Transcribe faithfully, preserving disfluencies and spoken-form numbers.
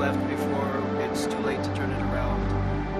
left before it's too late to turn it around.